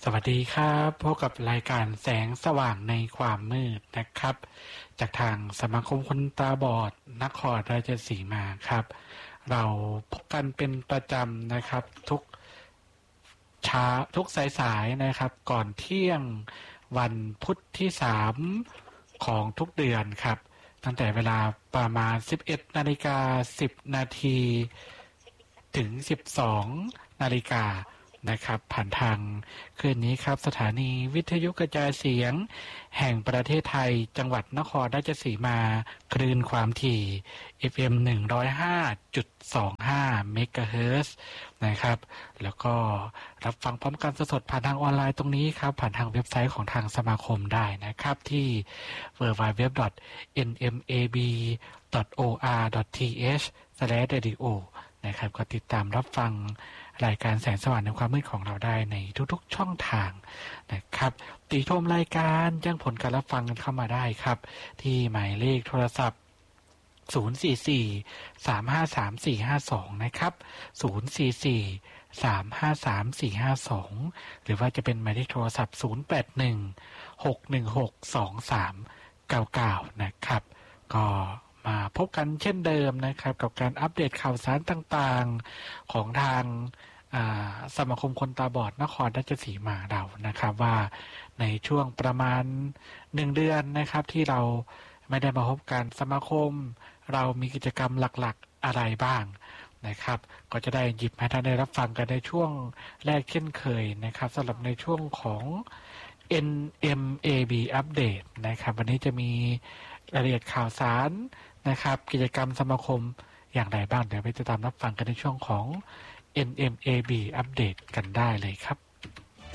วัสดีครับพบกับรายการแสงสว่างในความมืดนะครับจากทางสมาคมคนตาบอดนครราชสีมาครับเราพบกันเป็นประจำนะครับทุกสายๆนะครับก่อนเที่ยงวันพุธที่3ของทุกเดือนครับตั้งแต่เวลาประมาณ 11:10 นาทีถึง 12:00 น.นะครับผ่านทางคืนนี้ครับสถานีวิทยุกระจายเสียงแห่งประเทศไทยจังหวัดนครราชสีมาคลื่นความถี่ FM 105.25 เมกะเฮิรตซ์นะครับแล้วก็รับฟังพร้อมกันสดๆผ่านทางออนไลน์ตรงนี้ครับผ่านทางเว็บไซต์ของทางสมาคมได้นะครับที่ www.nmab.or.th/radio นะครับก็ติดตามรับฟังรายการแสงสว่างในความมืดของเราได้ในทุกๆช่องทางนะครับติชมรายการแจ้งผลการรับฟังกันเข้ามาได้ครับที่หมายเลขโทรศัพท์044-353-452นะครับ044-353-452หรือว่าจะเป็นหมายเลขโทรศัพท์081-616-2399นะครับก็มาพบกันเช่นเดิมนะครับกับการอัปเดตข่าวสารต่างๆของทางสมาคมคนตาบอดนครราชสีมาเรานะครับว่าในช่วงประมาณ1เดือนนะครับที่เราไม่ได้มาพบกันสมาคมเรามีกิจกรรมหลักๆอะไรบ้างนะครับก็จะได้หยิบให้ท่านได้รับฟังกันในช่วงแรกเช่นเคยนะครับสำหรับในช่วงของ NMAB อัปเดตนะครับวันนี้จะมีรายละเอียดข่าวสารนะครับกิจกรรมสมาคมอย่างไรบ้างเดี๋ยวไปติดตามรับฟังกันในช่วงของ NMAB อัปเดตกันได้เลยครับ